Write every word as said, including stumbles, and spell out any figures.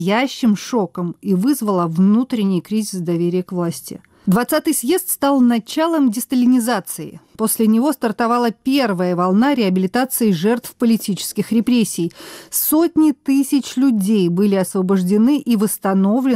настоящим шоком и вызвала внутренний кризис доверия к власти. двадцатый съезд стал началом десталинизации. После него стартовала первая волна реабилитации жертв политических репрессий. Сотни тысяч людей были освобождены и восстановлены